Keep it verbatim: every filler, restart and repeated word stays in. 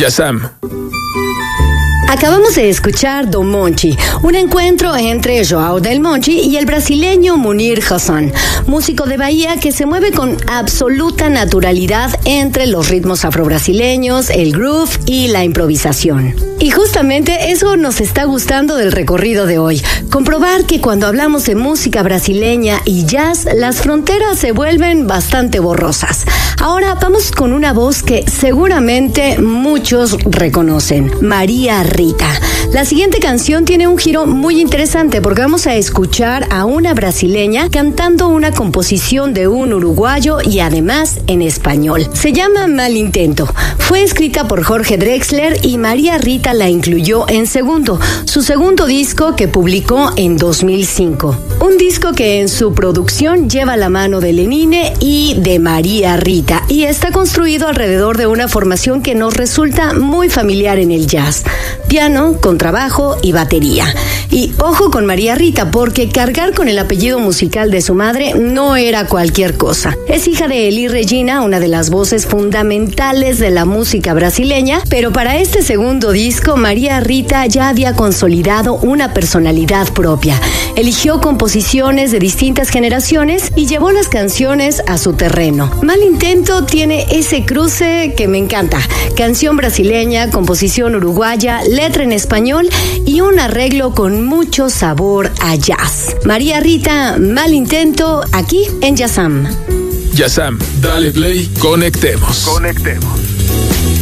Yazam. Acabamos de escuchar Do Monchi, un encuentro entre Joao Del Monchi y el brasileño Munir Hassan, músico de Bahía que se mueve con absoluta naturalidad entre los ritmos afrobrasileños, el groove y la improvisación. Y justamente eso nos está gustando del recorrido de hoy, comprobar que cuando hablamos de música brasileña y jazz, las fronteras se vuelven bastante borrosas. Ahora vamos con una voz que seguramente muchos reconocen, María Rita. La siguiente canción tiene un giro muy interesante porque vamos a escuchar a una brasileña cantando una composición de un uruguayo y además en español. Se llama Mal Intento. Fue escrita por Jorge Drexler y María Rita la incluyó en Segundo, su segundo disco que publicó en dos mil cinco. Un disco que en su producción lleva la mano de Lenine y de María Rita y está construido alrededor de una formación que nos resulta muy familiar en el jazz. Piano, contrabajo y batería. Y ojo con María Rita, porque cargar con el apellido musical de su madre no era cualquier cosa. Es hija de Elis Regina, una de las voces fundamentales de la música brasileña, pero para este segundo disco, María Rita ya había consolidado una personalidad propia. Eligió composiciones de distintas generaciones y llevó las canciones a su terreno. Mal Intento tiene ese cruce que me encanta. Canción brasileña, composición uruguaya, letra en español y un arreglo con mucho sabor a jazz. María Rita, Mal Intento, aquí en Yazam. Yazam, dale play, conectemos. Conectemos.